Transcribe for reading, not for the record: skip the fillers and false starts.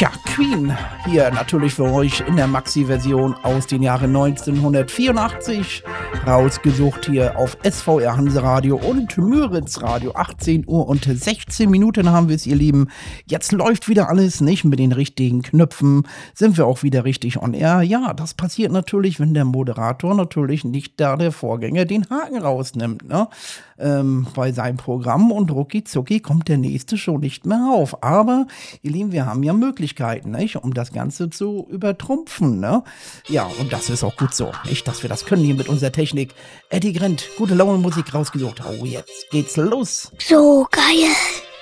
Tja, Queen hier natürlich für euch in der Maxi-Version aus den Jahren 1984. Rausgesucht hier auf SVR Hanseradio und Müritz Radio. 18 Uhr und 16 Minuten haben wir es, ihr Lieben. Jetzt läuft wieder alles, nicht mit den richtigen Knöpfen. Sind wir auch wieder richtig on air? Ja, das passiert natürlich, wenn der Moderator natürlich nicht da der Vorgänger den Haken rausnimmt, ne? Bei seinem Programm, und rucki zucki kommt der nächste schon nicht mehr auf. Aber, ihr Lieben, wir haben ja Möglichkeiten, nicht, um das Ganze zu übertrumpfen, ne? Ja, und das ist auch gut so, nicht, dass wir das können hier mit unserer Technik. Eddie Grant, gute Laune Musik rausgesucht. Oh, jetzt geht's los. So geil.